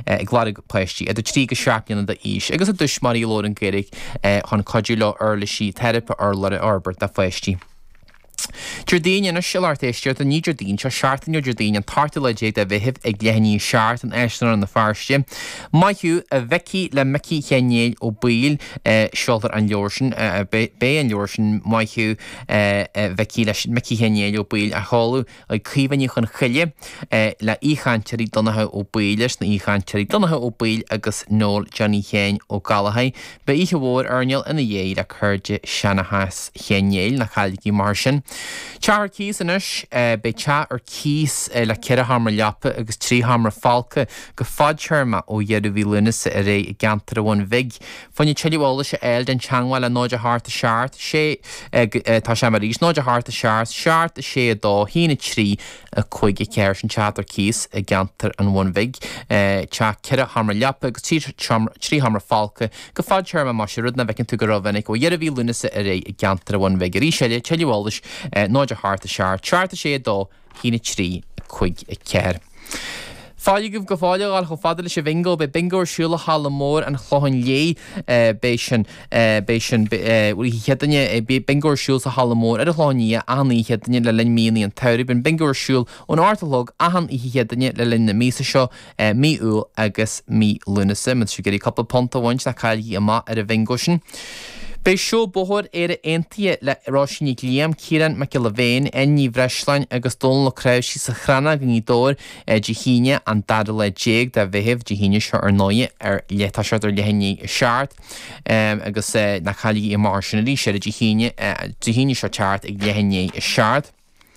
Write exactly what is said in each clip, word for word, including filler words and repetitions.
gládig pleistí a trí go seaapna de ís agus a dus marí lór an gérig chun codú le ar le sí therape ar le Albert a pleistí. Jordín na silartéisteart a ní Jordín se seaartain o Jordín an tarta le déad a bhihibh ag lehanní seaart an eisnar an na farste. Maithú a bheici le mici chenéil ó bíl seoltar an leorsin bé an leorsin maithú bheici le mici chenéil ó bíl a háú ag críhaní chun chuile le íchanteí donathe ó bíles na íchanteí donathe ó bíl agus nóil Johnny Chéin ó Galahai be ihe bhór arneal ina dhé le chuirde seanachas chenéil na chailgí mar sin. Tear cís inis be te ar cís le ceire hamar leapa agus trí hamar falca go fad teirma ó dhéadú bhí lunas a ré i gantar bhain vig. Fanne teilhla se eil den teanghil a nóid a háart a seart sé tá sé mar rís nóid a háart a seart seart a sé dó hína trí a chuig ceir sin teat ar cís a gantar an bhain vig. Te ceire hamar leapa agus trí hamar falca go fad teirma mar sé rudna bhecinn tú go rovinnig ó dhéadú bhí lunas a ré i gantar bhain vig. Rí séile teilhla nóid a háart a seart seart a sé dó hína trí chuig a ceir. Fáile goh go fáile gáil cho fada le sé bingo be bingo siúla hála mór an chlohann lé bé sin bé sin bhí chedanne bingo siúil sa hála mór ar a chláí aní chedanne le linn míí an tair ben bingo siúil ón átalog ahan i chedanne le linn na mísa seo míúil agus mí lunasa man siú gurí coppla ponta bhaint na caiilí amá ar a bingo sin. Bei seo bohor ar a eintia le ráisiní Liam Kieran McIlvain enní bhreislein agus dul le creibh sí sa chranna gní dóir de híine an dada le déag de bhihibh de híine seo ar nóie ar létá seo ar lehanní seart agus na chailí i mar sin rí sé de híine de híine seo teart ag lehanní seart.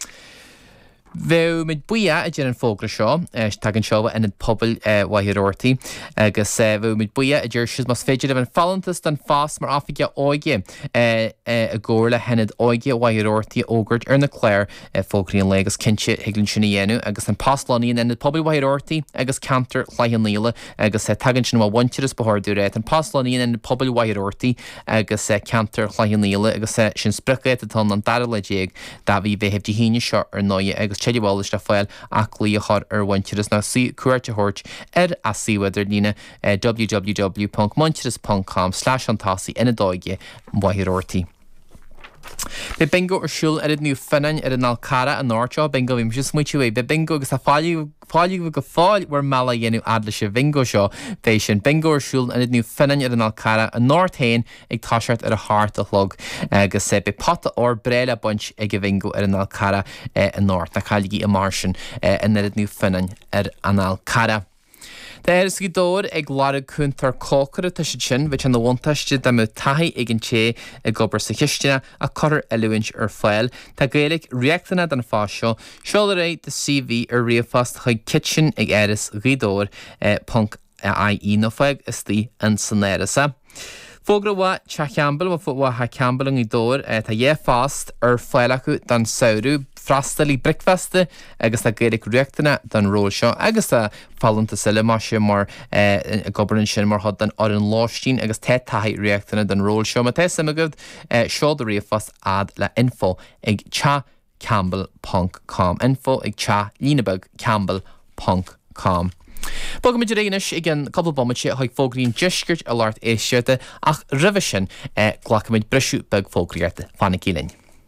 Bhew mid buia a dhéar an fógra seo tagann seo in pobl waithirortaí agus bhew mid buia a dhéir sios mas féidir an fallantas den fás mar áfige óige a ggóir le henad óige waithirortaí ógurt ar na cléir fógraíon le agus cinse higlann sinna dhéanú agus an páslaíon in pobl waithirortaí agus cantar chláithan líle agus tagann sin bh bhainteras bethirú réit an páslaíon in pobl waithirortaí agus cantar chláithan líle agus sin sprichléit atá an dara le déag dá bhí bheithibh de híine seo ar nóie agus Chedibális le fáil ach lí a chur ar bhainteras na cuairte hort ar a síwaidir lína w w w dot monteras dot com slash antásaí ina dóige waithirortaí. Be bingo ar siúil ar nniu finnain ar an alcara an náirteo bingo bhím si smuitiú é be bingo agus a fáiliú fáiliú go fáil war mala dhéanú adla sé bingo seo fééis sin bingo ar siúil ar nniu finnain ar an alcara an náirthain ag táseart ar a háart a log agus sé be pata ó breile buint ag go bingo ar an alcara an náirt na chailgí i mar sin in ar nniu finnain ar an alcara. Tá is go dóir ag lára chuntar cócara tá sin bheit an bhaintaiste de mu taí ag an té ag gobar sa chisteanna a chuir eluint ar fáil. Tá gaalaigh reachtainna den fáseo, seola ré de C V ar riamhfast chuig kitchen ag airas ghidóir punk a í nó feig is tí an sanérasa. Fógra bhá te cheambal bh fuha ha ceambal í dóir tá dhé fást ar fáil acu don saoú freistalí bricfeste agus tá géidir reachtainna don ról seo agus tá fallanta sile mar sé mar gobarann sin mar had den ar an láistín agus te taí reachtainna don ról seo má te samagad seo do riamhfast ad le info ag cha campbell dot com info ag cha línebug campbell dot com. Bog mid réinis ag an couple bommate haag fógraín deisgirt a láirt éisiirte ach rih sin ghlachamid breisiú beg fógraíirte fanna cílinn.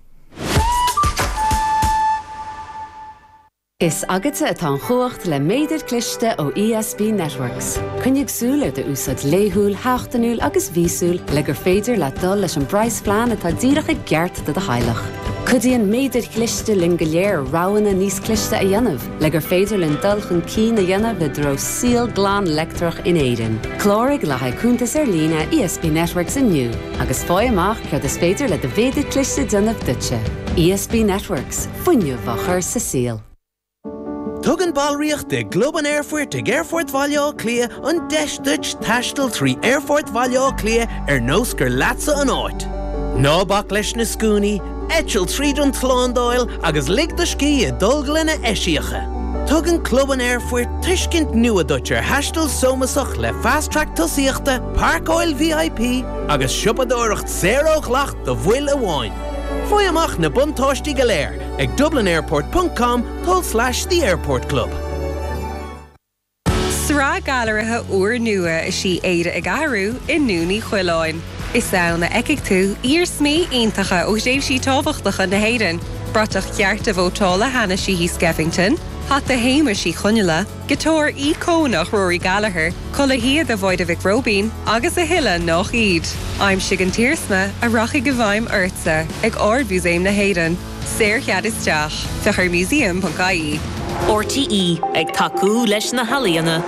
Is agate atá an chócht le méidir cliste ó E S B Networks. Cynnig súl ar de úsad léhúil, háchtanúil agus vísúil le gur féidir le dul leis an brais plan atá díreach ag geart de de hailech. Cudíon méidir cliste lin go léir ráhanna níos cliste a dhéanamh, le gur féidir lin dulchan cín a dhéanamh le dro síl glán lectrach in éidir. Clórig le haicúntas ar lína E S B Networks inniu, agus fáil amach chuir is féidir le de bhéidir cliste déanamh dutse. E S B Networks, fuinniu bha chur sa síl. Tugan balríocht de Globan Airfort ag Airfort Valleá Clia an deis dutch tastal trí Airfort Valleá Clia ar nós gur latsa an áit. Ná bach leis na scúni, etil tríd an tlándáil agus lig do ski a dulglina eisiacha. Tugan Globan Airfort tuiscint nua dutcher hastal somasach le fast track tusaíochta, Park Oil V I P agus siupadóireacht zero glacht do bhfuil a bháin. Foy amach na buntáistí go léir ag dublin airport dot com slash the airport club. rá galarithe uair nua is sí éire ag airú in núnaí chuileáin. Is saona eiceigh tú ír smí iontacha ó déobh sí tábhachtacha na héireann. Bratach cearta bhótála hana sí hí Skeffington, hat a héimar sí chuneala, gitóir í cónach Rory Gallagher, colla hiad a bhoid a Vic Robin, agus a hille nach iad. I'm Sigan Tiersma, a rachi govaim urtsa, ag ord museum na héireann. Séir chead isteach, fechar museum dot I E. R T E ag tacú leis na halaíana.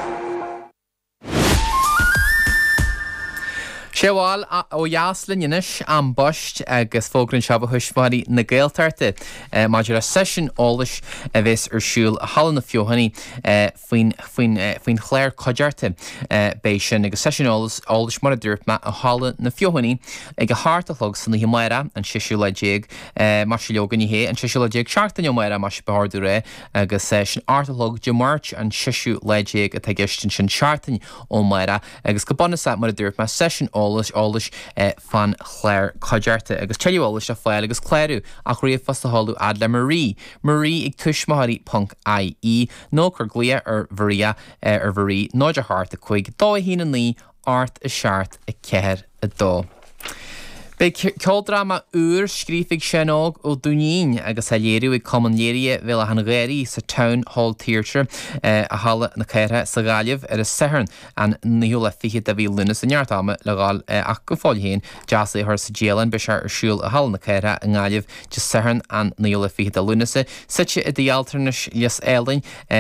Seáil ó jaaslan inis an bost agus fógrann seba thuismáí na Gaeltarte. Maidir a session ólis a bheits ar siúil a hallan na fiohanní faoin chléir codearte béis sin agus session ólis ólis mar a dúirt me a hallan na fiohanní ag a háartalog san na himaira an siisiú le déag mar se leogan í hé an siisiú le déag seachtain himaira mar se beharú ré agus sin artalog de March an siisiú le déag a tegistin sin seachtain ó maira agus go bonasa mar a dúirt me session ólis ólis fan chléir codearte agus teúolalis a fáil agus cléirú ach riomh fasta hallú ad le Marie. Marie ag tuismathaí punt I E nó gur glia ar bharia ar bharí nóid a háart a chuig dó hín an lí art a seart a ceir a dó. Bei ceoldrama úr scrífig senóg ó dúnín agus a léirú ag comanléirí bhil a an géirí sa Town Hall Theatre a hala na ceire sa gáileh ar a sehern an níú le fiche a bhí lunas a neartama le gáil ach go fáil héin deas é thir sa déalan be ar siúil a hala na ceire a gáileh de sehern an níú le fiche a lunasa site i dáltarnas lias élainn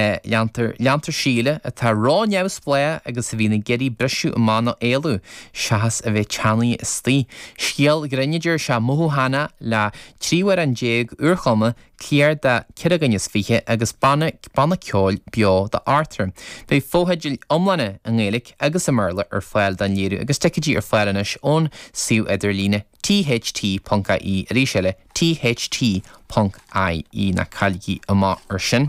leantar síle a tá rá neamh splé agus a bhína geirí breisiú a mána éalú seachas a bheith teannaí is tí. Giel Greniger se mohanna le tríhar an déag uorchama clear de Kiragannis fiche agus banna banna ceol bio de Arthur. Bei fóhadil omlanne an Gaelic agus a merle ar fáil dan léirú agus tecidí ar fáilanis ón siú idirlíne T H T dot I E rísele T H T dot I E na calgi ama ar sin.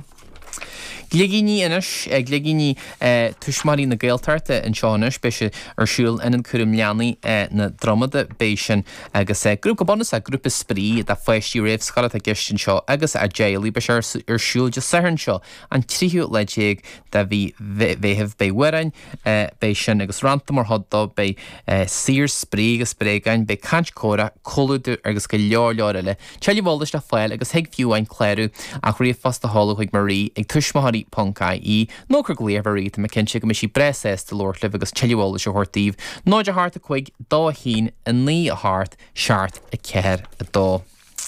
Gligini inis, gligini tuismarí na Gaeltarte an seánis beise ar siúil in an cuirim leanaí na dromada béisin agus grúp go bonus a grúpa sprí a feistí réibh scala a gistin seo agus a jailí beise ar siúil de sahann seo an tríú le déag de bhí bhéheh bé wearain béisin agus ranta mar hoddó bé sír sprí agus sprégain bé cant córa colúdú agus go leor leor eile. Teilí bholaist le fáil agus heag fiúhain cléirú ach riomh fasta hála chuig Marí ag tuismathaí punt I E nó gur gléabharí a McKinse go sí breses de Lordlih agus teúolalas se hortíh nóid a háart a chuig dó hín a ní a háart seart a ceir a dó.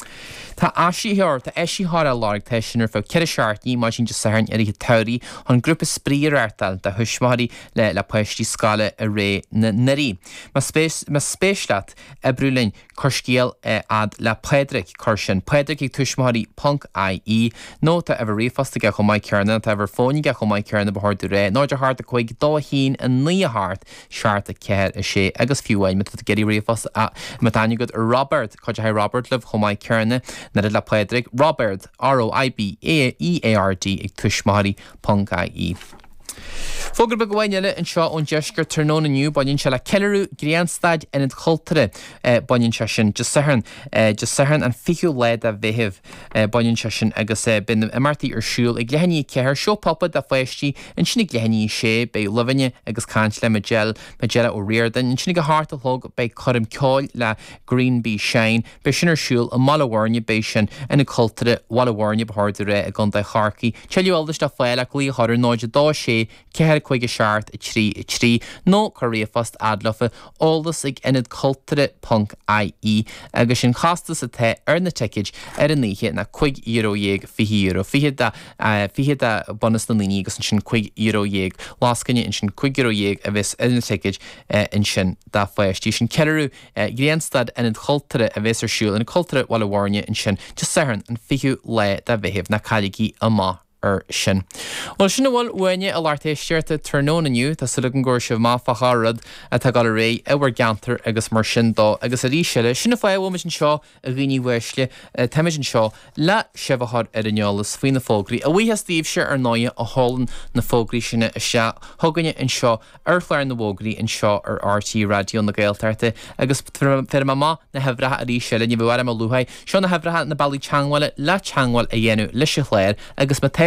Tá asíheir tá eisíthar a láig teisinar fá ceir seart ní mar sin de sahann ar teirí an grúpa spríar airtal de thuismathaí le le poistí scala a ré na narí. Mas spéisleat a brúlinn churscéal ad le Pedric chusin Pedric ag tuismathaí punt I E nó tá a bh réfasta go chumáid cearna tá bhar fónig go chumáid cearna bthirú ré nóid a háart a chuig dó hín a ní a háart seart a ceir a sé agus fiúhain mit geirí réfasta a matainine go Robert chuide ha Robert leh chumáid cearna na le Pedric Robert R O I B E A R D ag tuismathaí punt I E. Fógur be gohhainile an seo ón deisgur tarnón aniu bain se le ceirú Grianstad in an chultere bain se sin just sahann just sahann an fiú leid a bheitheh bain se sin agus bin imartaí ar siúil ag lehanní ceir seo poppa a feistí an sinnig lehanní sé be lehanne agus cant le megel megela ó riordan an sinnig go háart a log be chum ceáil le Green Bee Shine be sin ar siúil a malahhairne bé sin ina chultere walhhairne bethirú ré a gan de charcií teúolalas de fáil a lí choir nóid dá sé ceir chuig a seart i trí i trí nó chu réomhfast adlafa ólas ag inad cultere punt I E agus sin chastas a the ar na tiid ar an níe na chuig euro dhéag fiche euro fiche fiche a bonus na líní agus sin chuig euro dhéag láscanne in sin chuig euro dhéag a bheits ar na tiid in sin dá feistí sin ceirú Grianstad inad cultere a bheits ar siúil in cultere walhhairne in sin just sahann an fiú le de bheitheh na cailigi amá ar sin. Well sinna bhfuil uaine a láirtéisteirta tarnón aniu tá sula an gcóir sibh má facharad a tá gal ré ehar gantar agus mar sin dó agus a ríseile sinna fáhfuil sin seo a rií bhuiisle teimiid seo le sibhthar ar aneolalas faoin na fógraí a bhuithe tíobh se ar náide a hálann na fógraí sinna a se thuganne in seo ar chláir na bhógraí in seo ar R T radio na Gaeltarte agus fer má na hebhrathe a ríseile ní bhhar a luhaid seo na hebhrathe na bailí teanghile le teanghil a dhéanú leis a chléir agus ma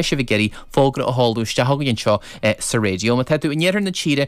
se bh geirí fógra a hallúiste hagann seo sa réo. Ma teú inéar na tíre